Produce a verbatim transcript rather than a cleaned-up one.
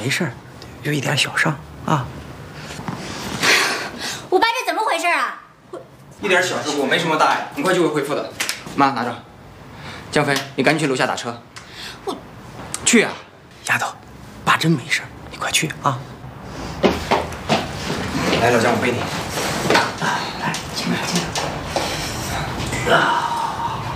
没事，就一点小伤啊。 五八，这怎么回事啊？ 一点小事故，没什么大碍，很快就会恢复的。妈，拿着。江飞，你赶紧去楼下打车。 我去啊！ 丫头，爸真没事，你快去啊！ 来，老姜，我背你。 来，进来，进来。啊。